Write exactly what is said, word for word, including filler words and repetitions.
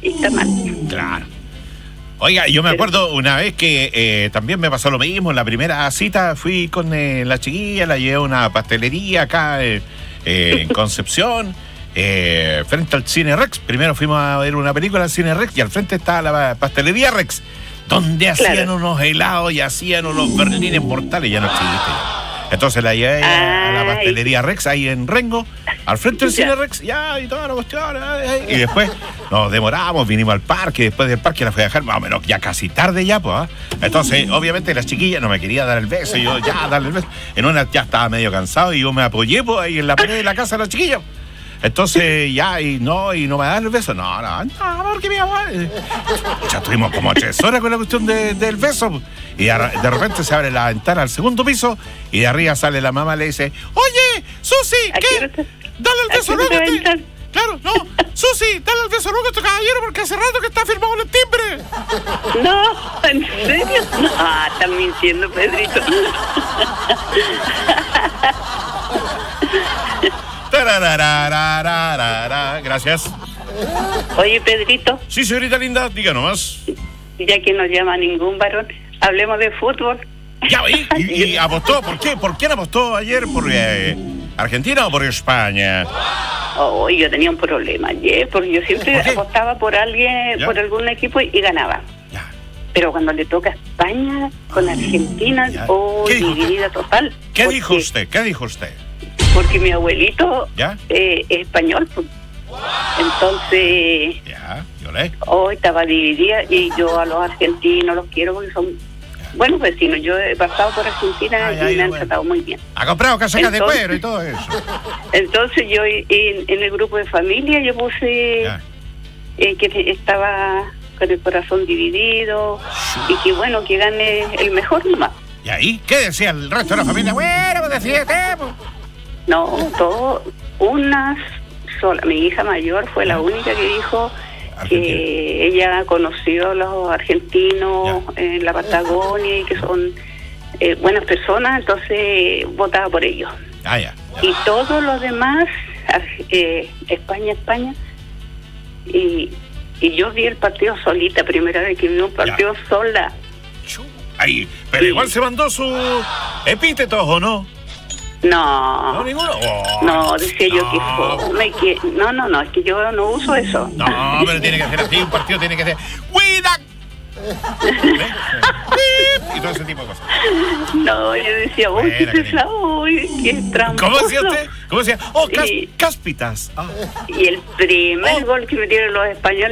y está mal. Claro. Oiga, yo me Pero- acuerdo una vez que eh, también me pasó lo mismo. En la primera cita fui con eh, la chiquilla, la llevé a una pastelería acá eh, eh, en Concepción, eh, frente al Cine Rex. Primero fuimos a ver una película al Cine Rex y al frente estaba la pastelería Rex, donde hacían Claro. unos helados y hacían unos berlines mortales. Ya no existe. Entonces la llevé a, a la Ay. pastelería Rex ahí en Rengo, al frente del Ya. Cine Rex, ya, y toda la cuestión. ay, ay. Y después nos demoramos, vinimos al parque, después del parque la fui a dejar, más o menos ya casi tarde ya, pues. ¿ah? Entonces, obviamente, la chiquilla no me quería dar el beso, y yo ya, darle el beso. En una ya estaba medio cansado y yo me apoyé pues, ahí en la pared de la casa de la chiquilla. Entonces, ya, y no, y no me da el beso. No, no, no, porque mi amor. Ya estuvimos como tres horas con la cuestión de- del beso. Y de, de repente se abre la ventana al segundo piso y de arriba sale la mamá y le dice: Oye, Susi, ¿A qué ¿qué? hora te- Dale el a beso qué hora luego. te va a este- entrar? Claro, no. Susi, dale el beso luego a este caballero porque hace rato que está firmado en el timbre. No, ¿en serio? No, ah, están mintiendo, Pedrito. Tarararararara. Gracias. Oye, Pedrito, Sí, señorita linda, diga nomás. ya que no llama ningún varón, hablemos de fútbol. Ya, ¿y, y, y apostó? ¿Por qué? ¿Por quién apostó ayer? ¿Por eh, Argentina o por España? Oh, yo tenía un problema ayer, porque yo siempre ¿Por qué? apostaba por alguien, ¿Ya? por algún equipo y, y ganaba. Ya. Pero cuando le toca a España con Argentina, Ya. oh, ¿Qué dijo? dividida total. ¿Qué porque, dijo usted? ¿Qué dijo usted? Porque mi abuelito ¿Ya? eh, es español, pues. Entonces, Ya, yo le. hoy estaba dividida y yo a los argentinos los quiero porque son buenos vecinos. Yo he pasado por Argentina Ay, y ay, me han bueno. tratado muy bien. Ha comprado casacas de Entonces- cuero y todo eso. Entonces yo en, en el grupo de familia yo puse Ya. eh, que estaba con el corazón dividido y que bueno, que gane el mejor nomás. ¿Y ahí? ¿Qué decía el resto de la familia? Bueno, pues decídete, pues. No, todo, una sola. Mi hija mayor fue la única que dijo que ella conoció a los argentinos Ya. en la Patagonia y que son eh, buenas personas, entonces votaba por ellos. Ah, ya. Y todos los demás, Arge- eh, España, España, y, y yo vi el partido solita, primera vez que vi un partido sola. Chu. Ahí. Pero Sí. igual se mandó su epítetos, ¿o no? ¿No, No, ninguno? Oh, no, decía yo que no. fome, que no, no, no, es que yo no uso eso. No, pero tiene que ser así, un partido tiene que ser ¡cuida! ¿Ves? Y todo ese tipo de cosas. No, yo decía, uy, Buena, qué cariño. pesado, uy, qué tramposo. ¿Cómo decía usted? ¿Cómo decía? ¡Oh, cas- Sí. cáspitas! Ah. Y el primer Oh. gol que metieron los españoles